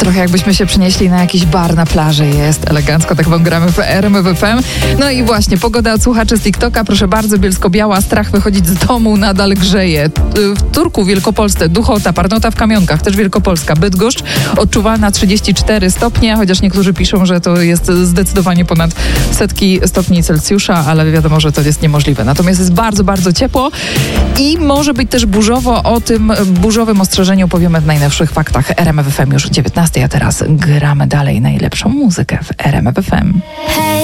Trochę jakbyśmy się przenieśli na jakiś bar na plaży. Jest elegancko, tak wam gramy w RMF FM. No i właśnie, pogoda od słuchaczy z TikToka. Proszę bardzo, Bielsko-Biała, strach wychodzić z domu, nadal grzeje. W Turku, Wielkopolsce, Duchota, Parnota w Kamionkach, też Wielkopolska, Bydgoszcz, odczuwalna 34 stopnie, chociaż niektórzy piszą, że to jest zdecydowanie ponad setki stopni Celsjusza, ale wiadomo, że to jest niemożliwe. Natomiast jest bardzo, bardzo ciepło i może być też burzowo. O tym burzowym ostrzeżeniu powiemy w najnowszych faktach. RMF FM już 19, a teraz gramy dalej najlepszą muzykę w RMF FM.